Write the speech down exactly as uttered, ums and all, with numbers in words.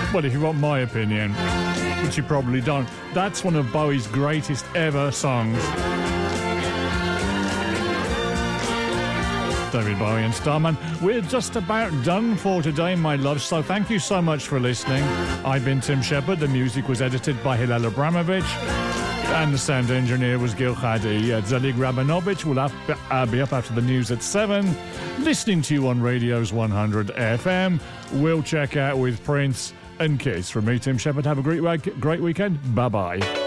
Well, if you want my opinion, which you probably don't, that's one of Bowie's greatest ever songs. David Bowie and Starman. We're just about done for today, my love, so thank you so much for listening. I've been Tim Shepherd. The music was edited by Hillel Abramovich, and the sound engineer was Gil Khadi. Uh, Zelig Rabinovich will have, uh, be up after the news at seven, listening to you on Radio's one hundred F M. We'll check out with Prince and Kiss. From me, Tim Shepherd, have a great, great weekend. Bye-bye.